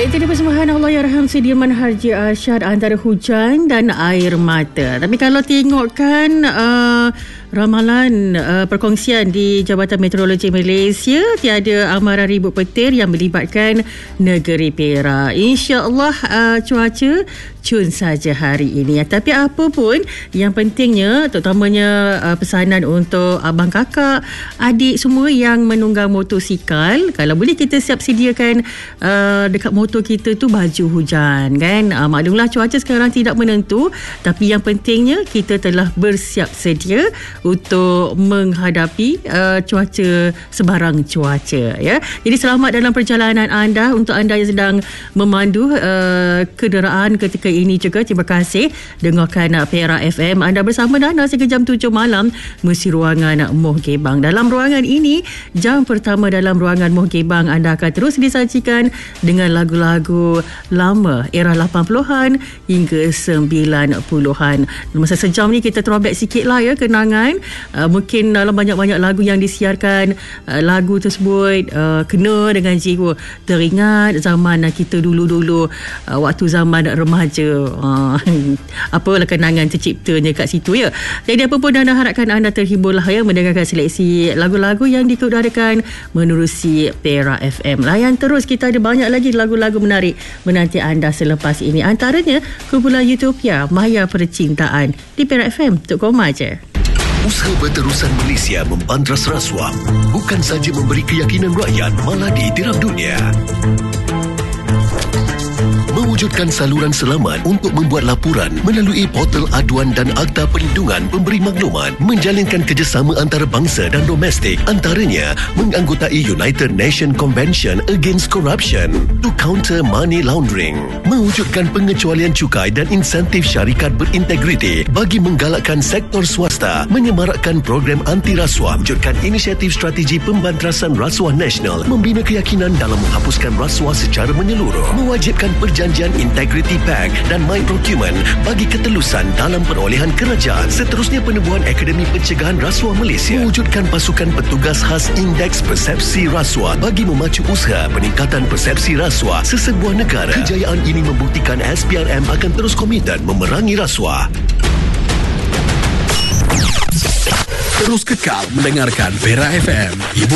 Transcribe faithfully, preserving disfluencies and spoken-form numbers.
Itu dia persembahan Allahyarham Sudirman Harji Arsyad antara hujan dan air mata. Tapi kalau tengokkan uh, ramalan uh, perkongsian di Jabatan Meteorologi Malaysia, tiada amaran ribut petir yang melibatkan negeri Perak. InsyaAllah uh, cuaca cun saja hari ini. Tapi apa pun, yang pentingnya terutamanya uh, pesanan untuk abang kakak, adik semua yang menunggang motosikal, kalau boleh kita siap sediakan uh, dekat motor kita tu baju hujan kan. Uh, maklumlah cuaca sekarang tidak menentu, tapi yang pentingnya kita telah bersiap sedia untuk menghadapi uh, cuaca sebarang cuaca ya. Jadi selamat dalam perjalanan anda. Untuk anda yang sedang memandu uh, kenderaan ketika ini juga, terima kasih dengarkan uh, Perak F M. Anda bersama Dana sehingga jam tujuh malam, mesti ruangan Moh Gebang. Dalam ruangan ini, jam pertama dalam ruangan Moh Gebang, anda akan terus disajikan dengan lagu-lagu lama era lapan puluhan hingga sembilan puluhan. Masa sejam ni kita throwback sikit lah ya, kenangan. Uh, mungkin dalam banyak-banyak lagu yang disiarkan, uh, lagu tersebut uh, kena dengan jiwa. Teringat zaman kita dulu-dulu, uh, waktu zaman remaja. Uh, apalah kenangan terciptanya kat situ ya. Jadi apa pun anda harapkan anda terhiburlah ya mendengarkan seleksi lagu-lagu yang dikeluarkan menerusi Perak F M. Layan terus, kita ada banyak lagi lagu-lagu menarik menanti anda selepas ini. Antaranya kumpulan Utopia, Maya Percintaan di Perak F M. Tok Koma je. Usaha Berterusan Malaysia membantras rasuah bukan saja memberi keyakinan rakyat, malah ditiram dunia. Mewujudkan saluran selamat untuk membuat laporan melalui portal aduan dan Akta Perlindungan Pemberi Maklumat, menjalinkan kerjasama antarabangsa dan domestik, antaranya menganggotai United Nations Convention Against Corruption to counter money laundering, mewujudkan pengecualian cukai dan insentif syarikat berintegriti bagi menggalakkan sektor swasta, menyemarakkan program anti rasuah, wujudkan inisiatif strategi pembantrasan rasuah nasional, membina keyakinan dalam menghapuskan rasuah secara menyeluruh, mewajibkan perjanjian Integrity Pact dan My Procurement bagi ketelusan dalam perolehan kerajaan. Seterusnya, penubuhan Akademi Pencegahan Rasuah Malaysia, mewujudkan pasukan petugas khas Indeks Persepsi Rasuah bagi memacu usaha peningkatan persepsi rasuah sesebuah negara. Kejayaan ini membuktikan S P R M akan terus komited memerangi rasuah. Terus kekal mendengarkan Perak F M.